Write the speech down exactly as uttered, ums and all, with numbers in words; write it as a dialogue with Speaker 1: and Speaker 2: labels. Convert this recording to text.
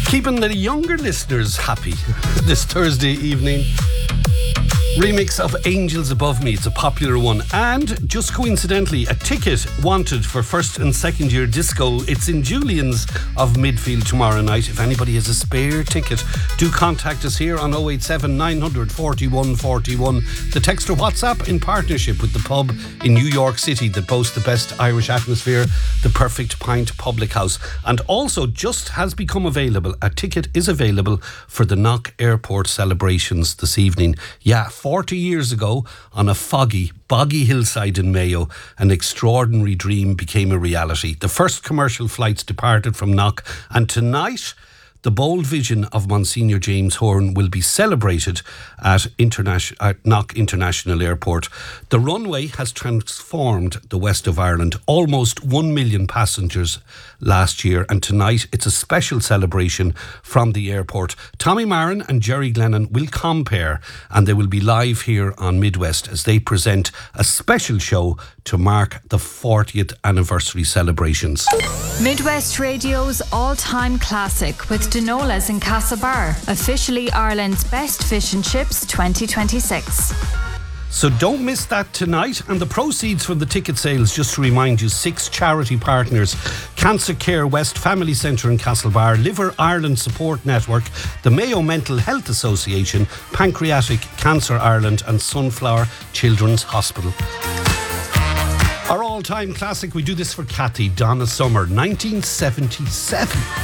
Speaker 1: Keeping the younger listeners happy this Thursday evening. Remix of Angels Above Me. It's a popular one. And just coincidentally, a ticket wanted for first and second year disco. It's in Julian's of Midfield tomorrow night. If anybody has a spare ticket, do contact us here on oh eight seven, nine four one, four one. The text or WhatsApp in partnership with the pub in New York City that boasts the best Irish atmosphere, the Perfect Pint Public House. And also just has become available, a ticket is available for the Knock Airport celebrations this evening. Yeah, forty years ago, on a foggy, boggy hillside in Mayo, an extraordinary dream became a reality. The first commercial flights departed from Knock, and tonight, the bold vision of Monsignor James Horan will be celebrated at, Interna- at Knock International Airport. The runway has transformed the west of Ireland. Almost one million passengers last year, and tonight it's a special celebration from the airport. Tommy Marin and Jerry Glennon will compare, and they will be live here on Midwest as they present a special show to mark the fortieth anniversary celebrations.
Speaker 2: Midwest Radio's all-time classic with Denola's in Castlebar, officially Ireland's best fish and chips twenty twenty-six.
Speaker 1: So don't miss that tonight. And the proceeds from the ticket sales, just to remind you, six charity partners: Cancer Care West Family Centre in Castlebar, Liver Ireland Support Network, the Mayo Mental Health Association, Pancreatic Cancer Ireland and Sunflower Children's Hospital. Our all-time classic, we do this for Kathy, Donna Summer, nineteen seventy-seven.